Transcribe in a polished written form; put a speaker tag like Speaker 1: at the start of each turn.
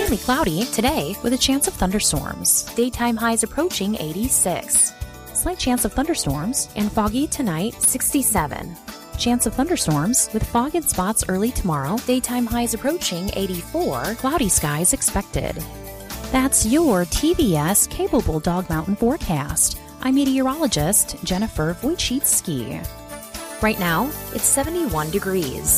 Speaker 1: Partly cloudy today with a chance of thunderstorms. Daytime highs approaching 86. Slight chance of thunderstorms and foggy tonight, 67. Chance of thunderstorms with fog in spots early tomorrow. Daytime highs approaching 84. Cloudy skies expected. That's your TVS Cable Bulldog Mountain forecast. I'm meteorologist Jennifer Wojcicki. Right now, it's 71 degrees.